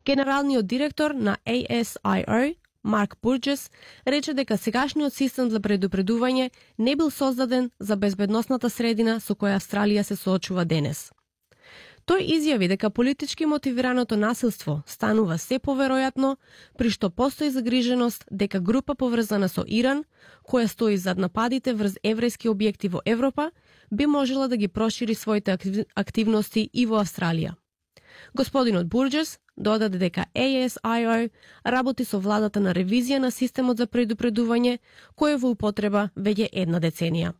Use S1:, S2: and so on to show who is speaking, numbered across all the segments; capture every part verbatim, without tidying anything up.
S1: Генералниот директор на A S I O, Марк Бурджес, рече дека сегашниот систем за предупредување не бил создаден за безбедносната средина со која Австралија се соочува денес. Тој изјави дека политички мотивираното насилство станува се поверојатно, при што постои загриженост дека група поврзана со Иран, која стои зад нападите врз еврејски објекти во Европа, би можела да ги прошири своите активности и во Австралија. Господинот Бурджес додаде дека A S I O работи со владата на ревизија на системот за предупредување, кој е во употреба веќе една деценија.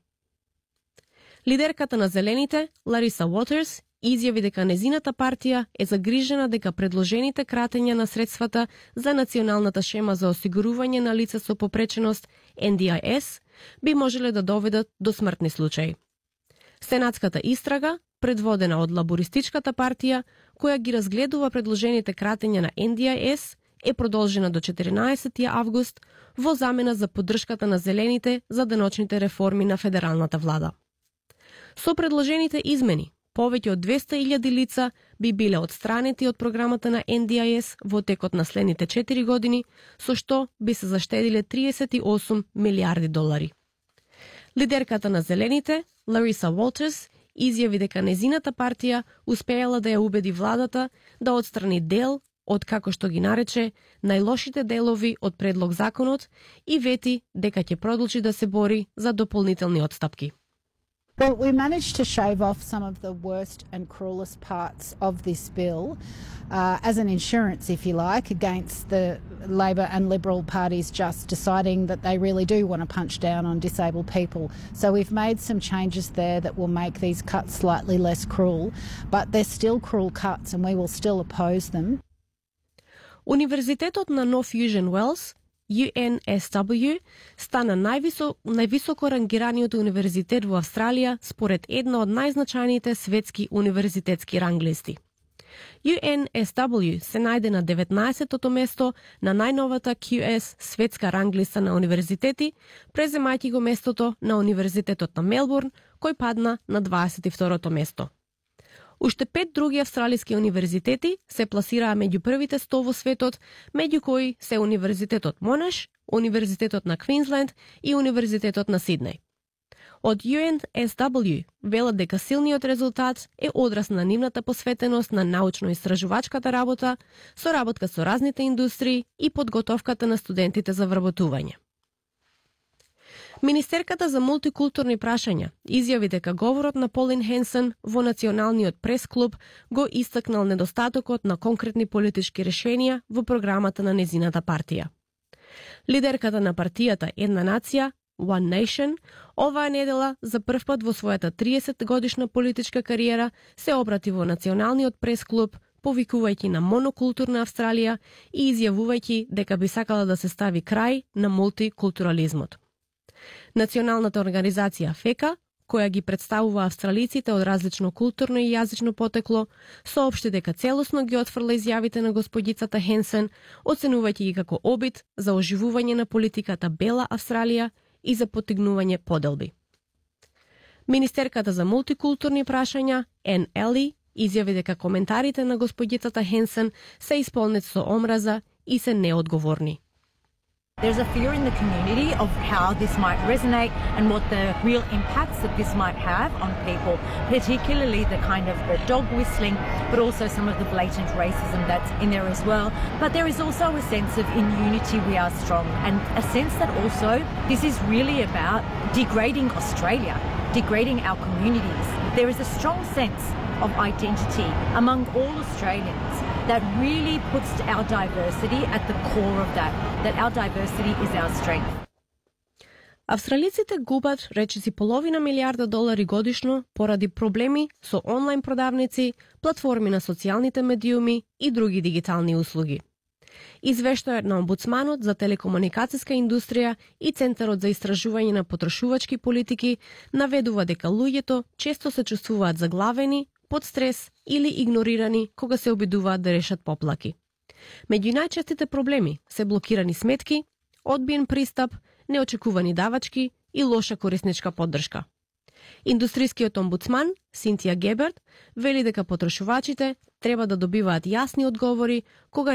S1: Лидерката на Зелените, Лариса Уотерс, изјави дека незината партија е загрижена дека предложените кратења на средствата за националната шема за осигурување на лица со попреченост N D I S би можеле да доведат до смртни случаи. Сенатската истрага, предводена од лабористичката партија, која ги разгледува предложените кратења на N D I S, е продолжена до четиринаесети август во замена за поддршката на Зелените за деночните реформи на федералната влада. Со предложените измени, повеќе од двесте илјади лица би биле отстранети од програмата на N D I S во текот на следните четири години, со што би се заштедиле триесет и осум милиарди долари. Лидерката на Зелените, Лариса Уотерс, изјави дека незината партија успеала да ја убеди владата да отстрани дел од, како што ги нарече, најлошите делови од предлог законот и вети дека ќе продолжи да се бори за дополнителни отстапки.
S2: Well, we managed to shave off some of the worst and cruelest parts of this bill uh, as an insurance, if you like, against the Labor and Liberal parties just deciding that they really do want to punch down on disabled people. So we've made some changes there that will make these cuts slightly less cruel, but they're still cruel cuts and we will still oppose them.
S1: Универзитетот на North Fusion Wells, U N S W, стана највисо, највисоко рангираниот универзитет во Австралија според една од најзначајните светски универзитетски ранглисти. U N S W се најде на деветнаесеттото место на најновата Q S светска ранглиста на универзитети, преземајќи го местото на Универзитетот на Мелбурн, кој падна на дваесет и второто место. Уште пет други австралиски универзитети се пласираа меѓу првите сто во светот, меѓу кои се Универзитетот Монаш, Универзитетот на Квинсленд и Универзитетот на Сиднеј. Од U N S W велат дека силниот резултат е одраз на нивната посветеност на научно-истражувачката работа, соработка со разните индустрии и подготовката на студентите за вработување. Министерката за мултикултурни прашања изјави дека говорот на Полин Хенсен во Националниот прес-клуб го истакнал недостатокот на конкретни политички решенија во програмата на незината партија. Лидерката на партијата Една нација, One Nation, оваа недела за прв пат во својата триесет годишна политичка кариера се обрати во Националниот прес-клуб, повикувајќи на монокултурна Австралија и изјавувајќи дека би сакала да се стави крај на мултикултурализмот. Националната организација ФЕКА, која ги представува австралиците од различно културно и јазично потекло, соопшти дека целосно ги отфрла изјавите на господјицата Хенсен, оценувајќи ги како обид за оживување на политиката Бела Австралија и за поттигнување поделби. Министерката за мултикултурни прашања, Ен Ели, изјави дека коментарите на господјицата Хенсен се исполнети со омраза и се неодговорни.
S3: There's a fear in the community of how this might resonate and what the real impacts that this might have on people, particularly the kind of the dog whistling, but also some of the blatant racism that's in there as well. But there is also a sense of in unity we are strong, and a sense that also this is really about degrading Australia, degrading our communities. There is a strong sense of identity among all Australians that really puts our diversity at the core of that, that our diversity is our strength.
S1: Австралиците губат речиси половина милиарда долари годишно поради проблеми со онлайн продавници, платформи на социјалните медиуми и други дигитални услуги. Извештајот на омбудсманот за телекомуникацијска индустрија и Центарот за истражување на потрошувачки политики наведува дека луѓето често се чувствуваат заглавени, под стрес или игнорирани кога се обидуваат да решат поплаки. Меѓу најчестите проблеми се блокирани сметки, одбиен пристап, неочекувани давачки и лоша корисничка поддршка. Индустрискиот омбудсман, Синтија Геберт, вели дека потрошувачите треба да добиваат јасни одговори кога